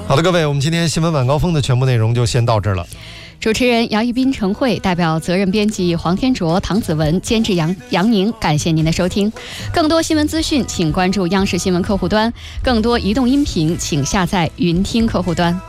好的，各位，我们今天新闻晚高峰的全部内容就先到这儿了。 主持人姚一斌、陈慧，代表责任编辑黄天卓、唐子文，监制杨宁，感谢您的收听。更多新闻资讯，请关注央视新闻客户端；更多移动音频，请下载云听客户端。